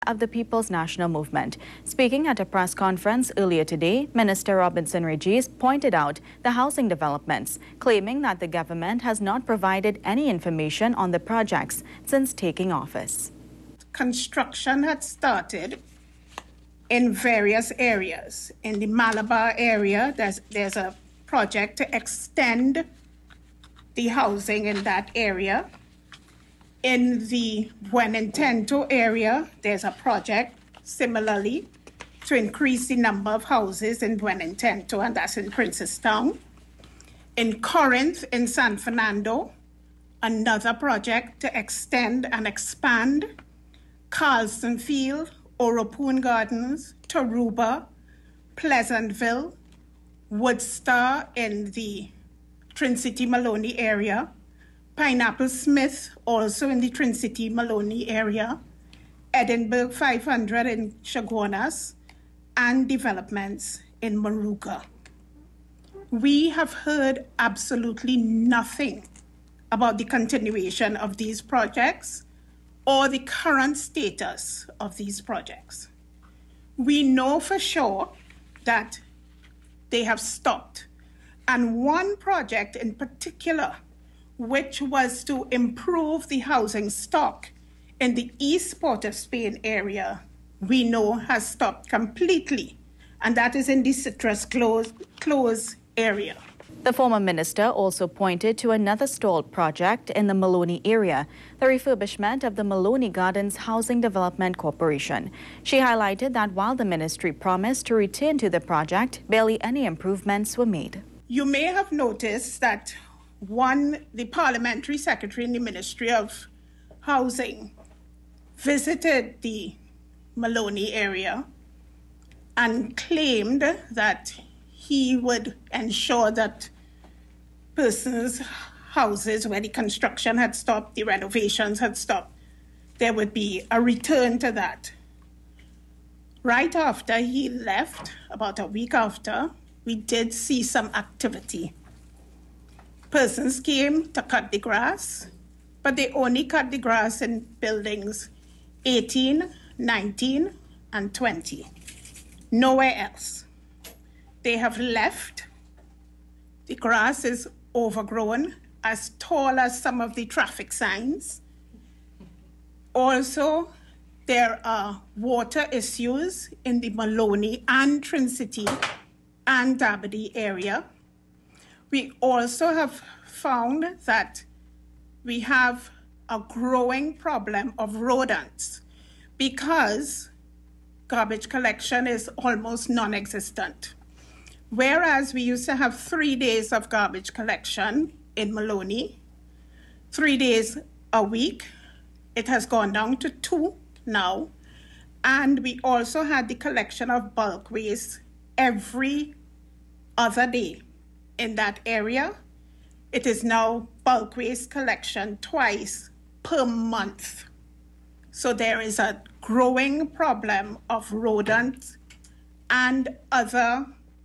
of the People's National Movement. Speaking at a press conference earlier today, Minister Robinson Regis pointed out the housing developments, claiming that the government has not provided any information on the projects since taking office. Construction had started in various areas. In the Malabar area, there's a project to extend the housing in that area. In the Buenentento area, there's a project similarly to increase the number of houses in Buenentento, and that's in Princestown. In Corinth, in San Fernando, another project to extend and expand. Carlson Field, Oropoon Gardens, Taruba, Pleasantville, Woodstar in the Trincity Maloney area, Pineapple Smith, also in the Trincity Maloney area, Edinburgh 500 in Chaguanas, and developments in Moruga. We have heard absolutely nothing about the continuation of these projects or the current status of these projects. We know for sure that they have stopped. And one project in particular, which was to improve the housing stock in the East Port of Spain area, we know has stopped completely, and that is in the Citrus Close area. The former minister also pointed to another stalled project in the Maloney area, the refurbishment of the Maloney Gardens Housing Development Corporation. She highlighted that while the ministry promised to return to the project, barely any improvements were made. You may have noticed that the parliamentary secretary in the Ministry of Housing visited the Maloney area and claimed that he would ensure that persons' houses where the construction had stopped, the renovations had stopped, there would be a return to that. Right after he left, about a week after, we did see some activity. Persons came to cut the grass, but they only cut the grass in buildings 18, 19, and 20. Nowhere else. They have left. The grass is overgrown, as tall as some of the traffic signs. Also, there are water issues in the Maloney and Trincity and Dabadie area. We also have found that we have a growing problem of rodents because garbage collection is almost non-existent. Whereas we used to have 3 days of garbage collection in Maloney, 3 days a week, it has gone down to 2 now. And we also had the collection of bulk waste every other day in that area. It is now bulk waste collection twice per month. So there is a growing problem of rodents and other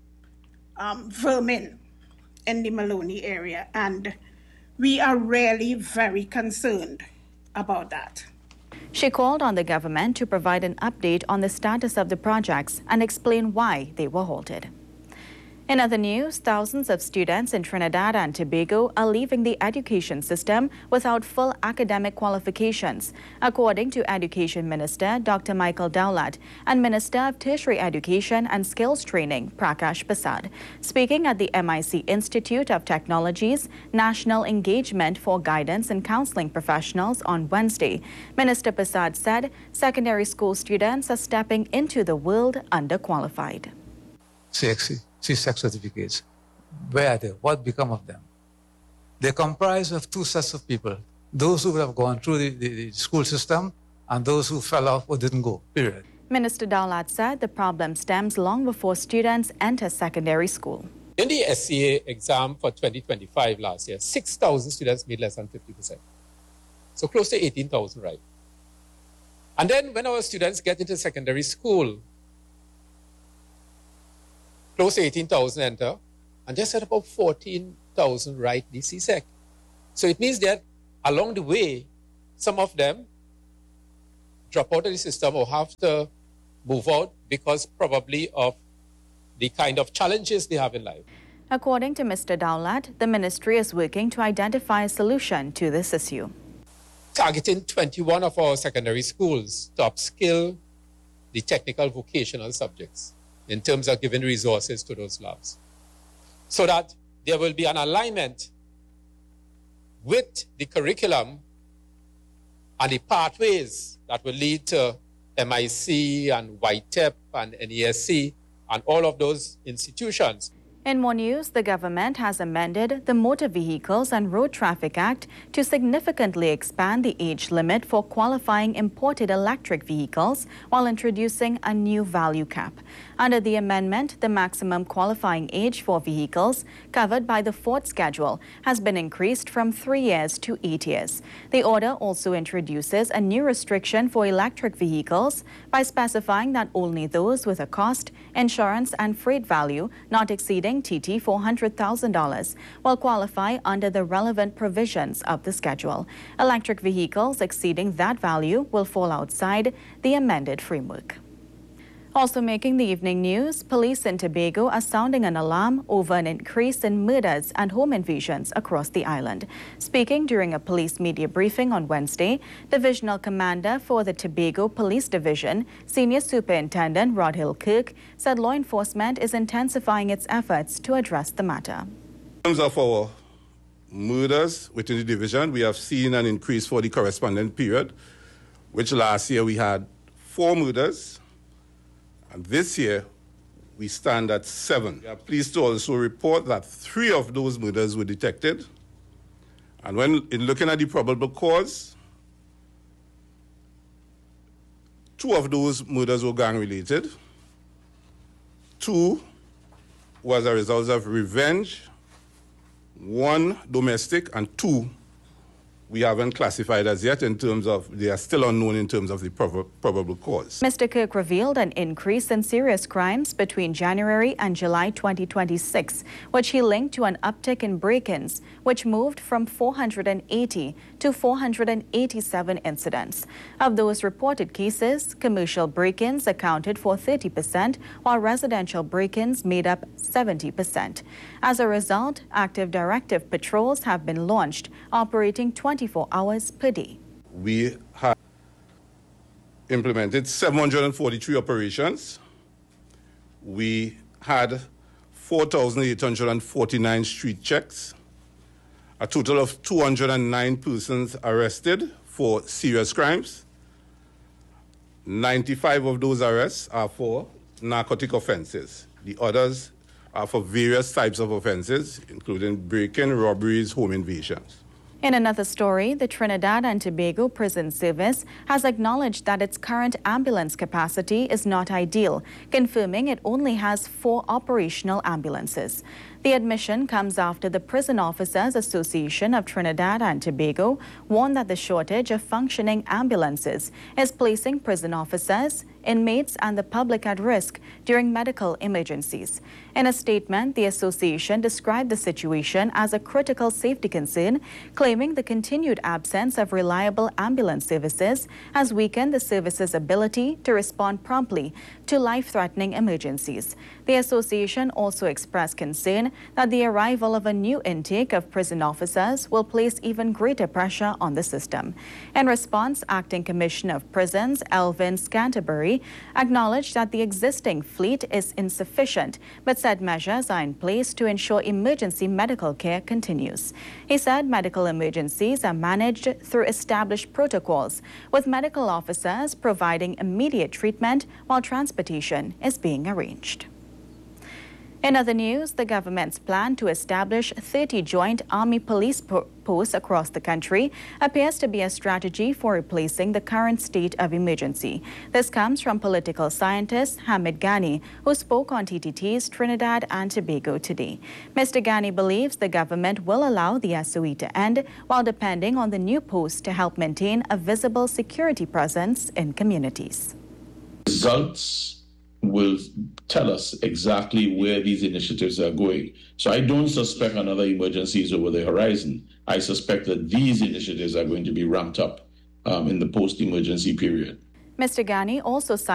vermin in the Maloney area, and we are really very concerned about that. She called on the government to provide an update on the status of the projects and explain why they were halted. In other news, thousands of students in Trinidad and Tobago are leaving the education system without full academic qualifications, according to Education Minister Dr. Michael Dowlett and Minister of Tertiary Education and Skills Training Prakash Prasad. Speaking at the MIC Institute of Technology's National Engagement for Guidance and Counseling Professionals on Wednesday, Minister Prasad said secondary school students are stepping into the world underqualified. C-Sex certificates. Where are they? What become of them? They comprise of two sets of people. Those who have gone through the school system and those who fell off or didn't go, period. Minister Dowlett said the problem stems long before students enter secondary school. In the SCA exam for 2025 last year, 6,000 students made less than 50%. So close to 18,000, right? And then when our students get into secondary school, close to 18,000 enter, and just at about 14,000 write the CSEC. So it means that along the way, some of them drop out of the system or have to move out because probably of the kind of challenges they have in life. According to Mr. Dowlat, the ministry is working to identify a solution to this issue. Targeting 21 of our secondary schools to upskill the technical vocational subjects in terms of giving resources to those labs, so that there will be an alignment with the curriculum and the pathways that will lead to MIC and YTEP and NESC and all of those institutions. In more news, the government has amended the Motor Vehicles and Road Traffic Act to significantly expand the age limit for qualifying imported electric vehicles while introducing a new value cap. Under the amendment, the maximum qualifying age for vehicles covered by the fourth schedule has been increased from 3 years to 8 years. The order also introduces a new restriction for electric vehicles by specifying that only those with a cost, insurance and freight value not exceeding TT $400,000 will qualify under the relevant provisions of the schedule. Electric vehicles exceeding that value will fall outside the amended framework. Also making the evening news, police in Tobago are sounding an alarm over an increase in murders and home invasions across the island. Speaking during a police media briefing on Wednesday, Divisional Commander for the Tobago Police Division, Senior Superintendent Rodhill Kirk, said law enforcement is intensifying its efforts to address the matter. In terms of our murders within the division, we have seen an increase for the corresponding period, which last year we had 4 murders. And this year, we stand at 7. We are pleased to also report that 3 of those murders were detected. And when in looking at the probable cause, 2 of those murders were gang-related. 2 was a result of revenge, 1 domestic, and 2 we haven't classified as yet in terms of, they are still unknown in terms of the probable cause. Mr. Kirk revealed an increase in serious crimes between January and July 2026, which he linked to an uptick in break-ins, which moved from 480 to 487 incidents. Of those reported cases, commercial break-ins accounted for 30%, while residential break-ins made up 70%. As a result, active directive patrols have been launched, operating 24 hours per day. We have implemented 743 operations. We had 4,849 street checks, a total of 209 persons arrested for serious crimes. 95 of those arrests are for narcotic offenses. The others are for various types of offenses, including break-in, robberies, home invasions. In another story, the Trinidad and Tobago Prison Service has acknowledged that its current ambulance capacity is not ideal, confirming it only has 4 operational ambulances. The admission comes after the Prison Officers Association of Trinidad and Tobago warned that the shortage of functioning ambulances is placing prison officers, inmates, and the public at risk during medical emergencies. In a statement, the association described the situation as a critical safety concern, claiming the continued absence of reliable ambulance services has weakened the service's ability to respond promptly to life-threatening emergencies. The association also expressed concern that the arrival of a new intake of prison officers will place even greater pressure on the system. In response, Acting Commissioner of Prisons Elvin Scanterbury acknowledged that the existing fleet is insufficient, but said measures are in place to ensure emergency medical care continues. He said medical emergencies are managed through established protocols, with medical officers providing immediate treatment while transportation is being arranged. In other news, the government's plan to establish 30 joint army police posts across the country appears to be a strategy for replacing the current state of emergency. This comes from political scientist Hamid Ghani, who spoke on TTT's Trinidad and Tobago today. Mr. Ghani believes the government will allow the SOE to end while depending on the new posts to help maintain a visible security presence in communities. Results will tell us exactly where these initiatives are going. So I don't suspect another emergency is over the horizon. I suspect that these initiatives are going to be ramped up in the post-emergency period. Mr. Ghani also cited